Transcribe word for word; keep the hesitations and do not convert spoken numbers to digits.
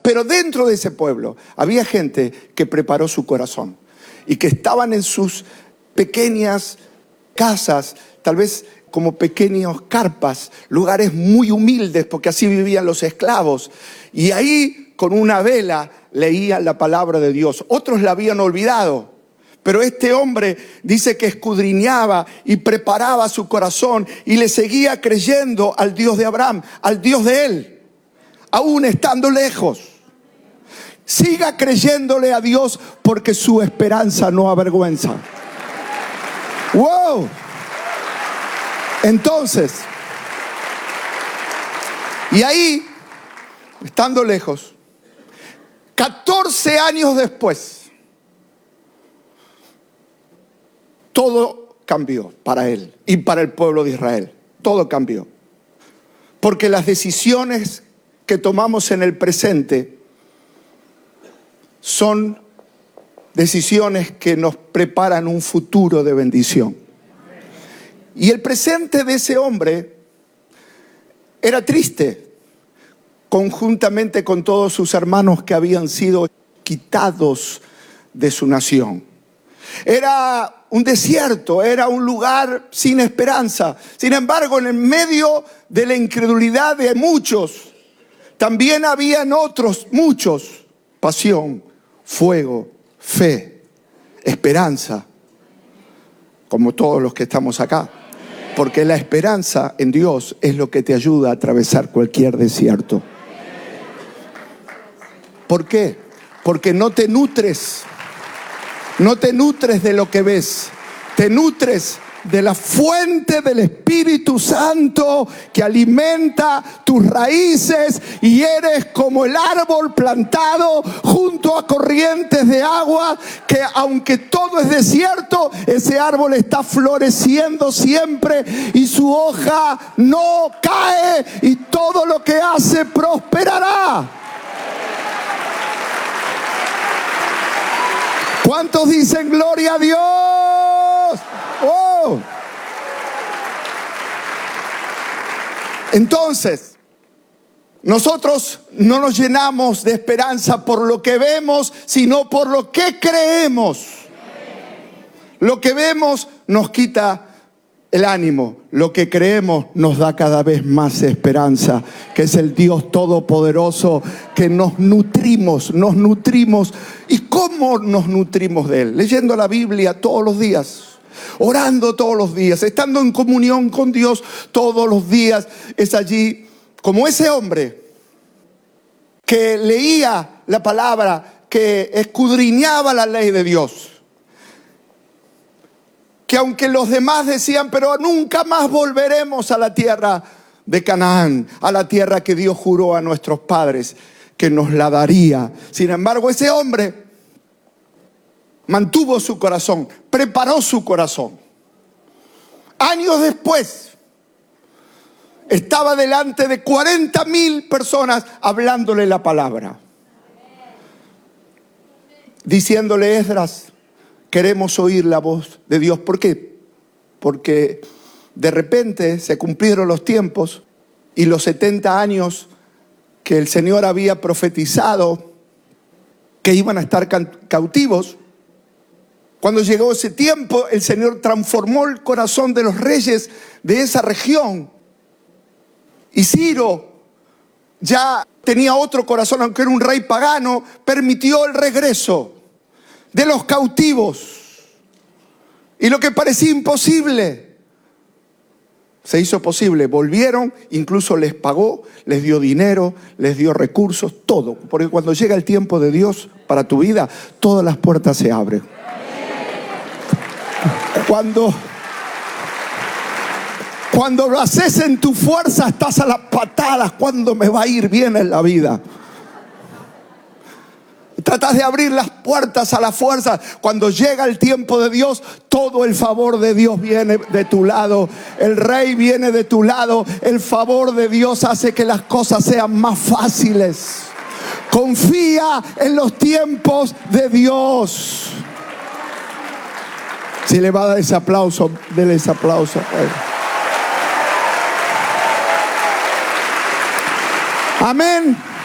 Pero dentro de ese pueblo había gente que preparó su corazón y que estaban en sus pequeñas casas, tal vez como pequeños carpas, lugares muy humildes, porque así vivían los esclavos. Y ahí, con una vela, leían la palabra de Dios. Otros la habían olvidado, pero este hombre dice que escudriñaba y preparaba su corazón y le seguía creyendo al Dios de Abraham, al Dios de él, aún estando lejos. Siga creyéndole a Dios, porque su esperanza no avergüenza. ¡Wow! Entonces, y ahí, estando lejos, catorce años después, todo cambió para él y para el pueblo de Israel. Todo cambió. Porque las decisiones que tomamos en el presente son decisiones que nos preparan un futuro de bendición. Y el presente de ese hombre era triste, conjuntamente con todos sus hermanos que habían sido quitados de su nación. Era un desierto, era un lugar sin esperanza. Sin embargo, en el medio de la incredulidad de muchos, también habían otros muchos: pasión, fuego, fe, esperanza, como todos los que estamos acá. Porque la esperanza en Dios es lo que te ayuda a atravesar cualquier desierto. ¿Por qué? Porque no te nutres, no te nutres de lo que ves, te nutres de la fuente del Espíritu Santo que alimenta tus raíces, y eres como el árbol plantado junto a corrientes de agua, que aunque todo es desierto, ese árbol está floreciendo siempre y su hoja no cae, y todo lo que hace prosperará. ¿Cuántos dicen gloria a Dios? ¡Oh! Entonces, nosotros no nos llenamos de esperanza por lo que vemos, sino por lo que creemos. Lo que vemos nos quita el ánimo, lo que creemos nos da cada vez más esperanza, que es el Dios Todopoderoso, que nos nutrimos, nos nutrimos. ¿Y cómo nos nutrimos de Él? Leyendo la Biblia todos los días, orando todos los días, estando en comunión con Dios todos los días. Es allí como ese hombre que leía la palabra, que escudriñaba la ley de Dios, que aunque los demás decían, pero nunca más volveremos a la tierra de Canaán, a la tierra que Dios juró a nuestros padres que nos la daría. Sin embargo, ese hombre mantuvo su corazón, preparó su corazón. Años después, estaba delante de cuarenta mil personas hablándole la palabra, diciéndole: Esdras, queremos oír la voz de Dios. ¿Por qué? Porque de repente se cumplieron los tiempos y los setenta años que el Señor había profetizado que iban a estar cautivos. Cuando llegó ese tiempo, el Señor transformó el corazón de los reyes de esa región. Y Ciro ya tenía otro corazón, aunque era un rey pagano, permitió el regreso de los cautivos. Y lo que parecía imposible se hizo posible. Volvieron, incluso les pagó, les dio dinero, les dio recursos, todo. Porque cuando llega el tiempo de Dios para tu vida, todas las puertas se abren. Cuando, cuando lo haces en tu fuerza, estás a las patadas. ¿Cuándo me va a ir bien en la vida? Tratas de abrir las puertas a la fuerza. Cuando llega el tiempo de Dios, todo el favor de Dios viene de tu lado. El rey viene de tu lado. El favor de Dios hace que las cosas sean más fáciles. Confía en los tiempos de Dios. Si le va a dar ese aplauso, déle ese aplauso. Amén.